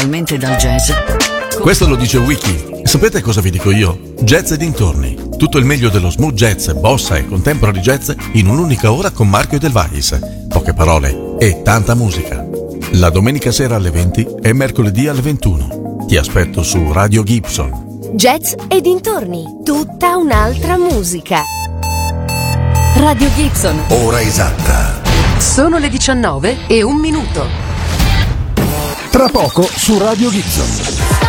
specialmente dal jazz. Questo lo dice Wiki. Sapete cosa vi dico io? Jazz e dintorni. Tutto il meglio dello smooth jazz, bossa e contemporary jazz in un'unica ora con Marco e Del Vais. Poche parole e tanta musica. La domenica sera alle 20 e mercoledì alle 21. Ti aspetto su Radio Gibson. Jazz e dintorni. Tutta un'altra musica. Radio Gibson. Ora esatta. Sono le 19:01. Tra poco su Radio Gibson.